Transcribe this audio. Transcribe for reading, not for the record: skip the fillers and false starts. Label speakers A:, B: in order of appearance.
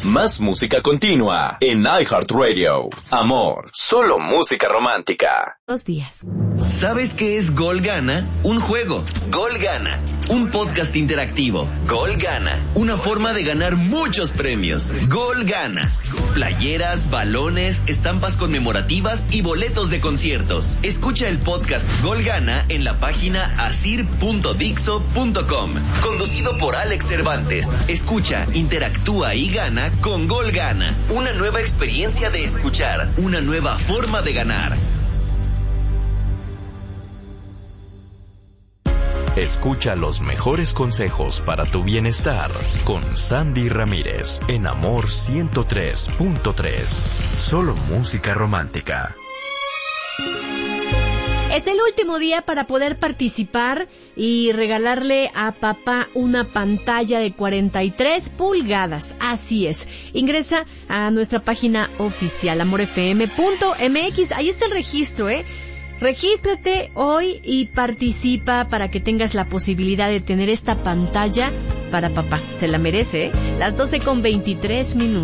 A: Más música continua en iHeartRadio. Amor, solo música romántica.
B: 2 días.
C: ¿Sabes qué es Gol Gana? Un juego. Gol Gana. Un podcast interactivo. Gol Gana. Una forma de ganar muchos premios. Gol Gana. Playeras, balones, estampas conmemorativas y boletos de conciertos. Escucha el podcast Gol Gana en la página asir.dixo.com. Conducido por Alex Cervantes. Escucha, interactúa y gana con Gol Gana. Una nueva experiencia de escuchar. Una nueva forma de ganar.
D: Escucha los mejores consejos para tu bienestar con Sandy Ramírez en Amor 103.3. Solo música romántica.
B: Es el último día para poder participar y regalarle a papá una pantalla de 43 pulgadas. Así es. Ingresa a nuestra página oficial amorfm.mx. Ahí está el registro, Regístrate hoy y participa para que tengas la posibilidad de tener esta pantalla para papá. Se la merece, Las 12:23 minutos.